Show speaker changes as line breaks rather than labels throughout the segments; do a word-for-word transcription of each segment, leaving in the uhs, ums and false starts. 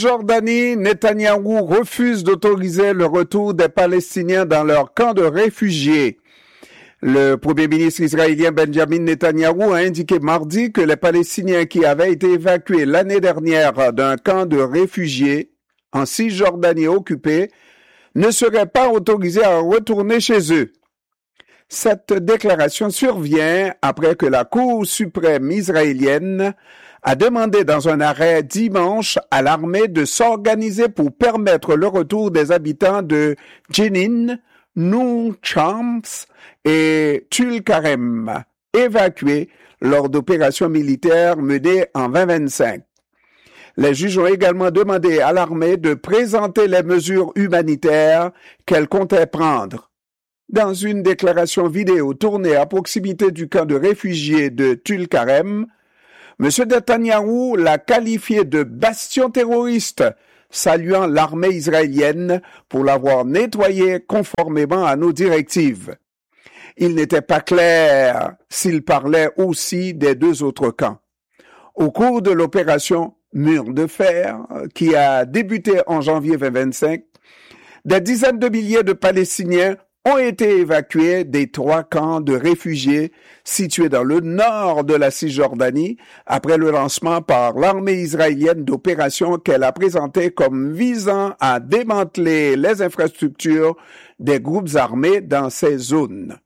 Cisjordanie, Netanyahou refuse d'autoriser le retour des Palestiniens dans leur camp de réfugiés. Le premier ministre israélien Benjamin Netanyahou a indiqué mardi que les Palestiniens qui avaient été évacués l'année dernière d'un camp de réfugiés en Cisjordanie occupée ne seraient pas autorisés à retourner chez eux. Cette déclaration survient après que la Cour suprême israélienne a demandé dans un arrêt dimanche à l'armée de s'organiser pour permettre le retour des habitants de Jenin, Noun Shams et Tulkarem, évacués lors d'opérations militaires menées en vingt vingt-cinq. Les juges ont également demandé à l'armée de présenter les mesures humanitaires qu'elle comptait prendre. Dans une déclaration vidéo tournée à proximité du camp de réfugiés de Tulkarem, M. Netanyahou l'a qualifié de bastion terroriste, saluant l'armée israélienne pour l'avoir nettoyé conformément à nos directives. Il n'était pas clair s'il parlait aussi des deux autres camps. Au cours de l'opération Mur de Fer, qui a débuté en janvier vingt vingt-cinq, des dizaines de milliers de Palestiniens ont été évacués des trois camps de réfugiés situés dans le nord de la Cisjordanie après le lancement par l'armée israélienne d'opérations qu'elle a présentées comme visant à démanteler les infrastructures des groupes armés dans ces zones.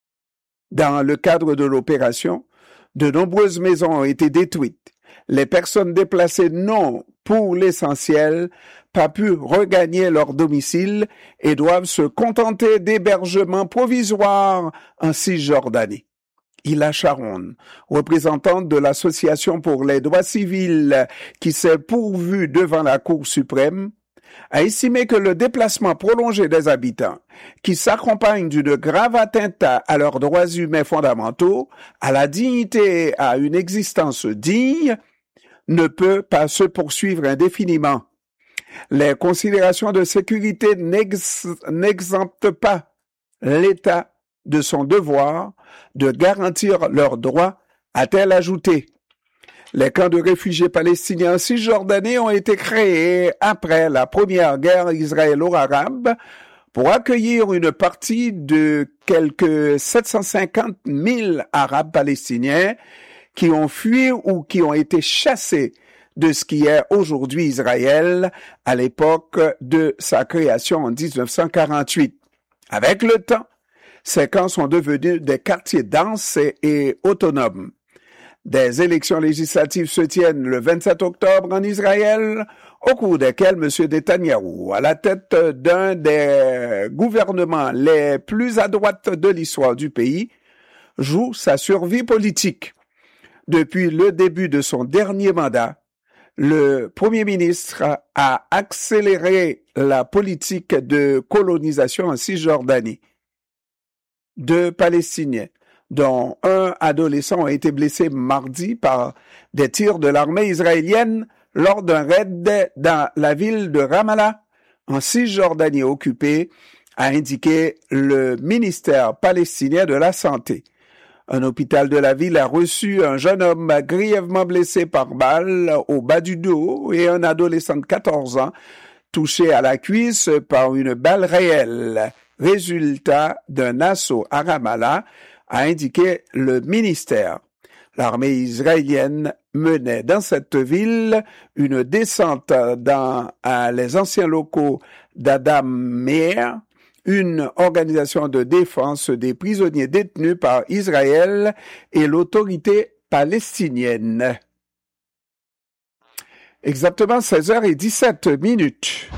Dans le cadre de l'opération, de nombreuses maisons ont été détruites. Les personnes déplacées n'ont, pour l'essentiel, pas pu regagner leur domicile et doivent se contenter d'hébergements provisoires en Cisjordanie. Hila Sharon, représentante de l'Association pour les droits civils qui s'est pourvue devant la Cour suprême, a estimé que le déplacement prolongé des habitants, qui s'accompagne d'une grave atteinte à leurs droits humains fondamentaux, à la dignité et à une existence digne, ne peut pas se poursuivre indéfiniment. Les considérations de sécurité n'ex- n'exemptent pas l'État de son devoir de garantir leurs droits, a-t-elle ajouté. Les camps de réfugiés palestiniens en Cisjordanie ont été créés après la première guerre israélo-arabe pour accueillir une partie de quelques sept cent cinquante mille Arabes palestiniens qui ont fui ou qui ont été chassés de ce qui est aujourd'hui Israël à l'époque de sa création en dix-neuf cent quarante-huit. Avec le temps, ces camps sont devenus des quartiers denses et, et autonomes. Des élections législatives se tiennent le vingt-sept octobre en Israël, au cours desquelles M. Netanyahou, à la tête d'un des gouvernements les plus à droite de l'histoire du pays, joue sa survie politique. Depuis le début de son dernier mandat, le Premier ministre a accéléré la politique de colonisation en Cisjordanie. Deux Palestiniens, dont un adolescent, ont été blessés mardi par des tirs de l'armée israélienne lors d'un raid dans la ville de Ramallah, en Cisjordanie occupée, a indiqué le ministère palestinien de la Santé. Un hôpital de la ville a reçu un jeune homme grièvement blessé par balle au bas du dos et un adolescent de quatorze ans touché à la cuisse par une balle réelle, résultat d'un assaut à Ramallah, a indiqué le ministère. L'armée israélienne menait dans cette ville une descente dans euh, les anciens locaux d'Adam Meir, une organisation de défense des prisonniers détenus par Israël et l'autorité palestinienne. Exactement seize heures dix-sept minutes.